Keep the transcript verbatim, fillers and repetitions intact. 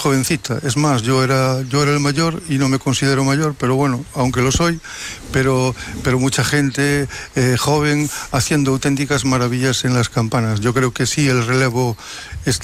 jovencita. Es más, yo era, yo era el mayor y no me considero mayor, pero bueno, aunque lo soy, pero, pero mucha gente eh, joven haciendo auténticas maravillas en las campanas. Yo creo que sí, el relevo está